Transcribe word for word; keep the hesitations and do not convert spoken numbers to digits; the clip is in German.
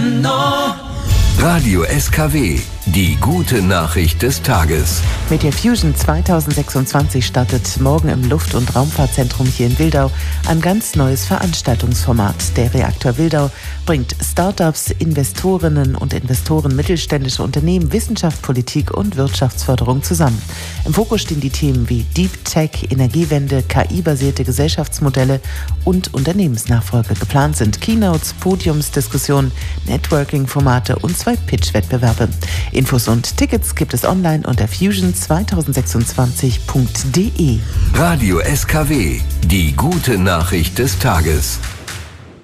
Radio S K W, die gute Nachricht des Tages. Meteorfusion zweitausendsechsundzwanzig startet morgen im Luft- und Raumfahrtzentrum hier in Wildau ein ganz neues Veranstaltungsformat. Der Reaktor Wildau bringt Startups, Investorinnen und Investoren, mittelständische Unternehmen, Wissenschaft, Politik und Wirtschaftsförderung zusammen. Im Fokus stehen die Themen wie Deep Tech, Energiewende, K I-basierte Gesellschaftsmodelle und Unternehmensnachfolge. Geplant sind Keynotes, Podiumsdiskussionen, Networking-Formate und zwei Pitch-Wettbewerbe. Infos und Tickets gibt es online unter fusion zweitausendsechsundzwanzig punkt de. Radio S K W, die gute Nachricht des Tages.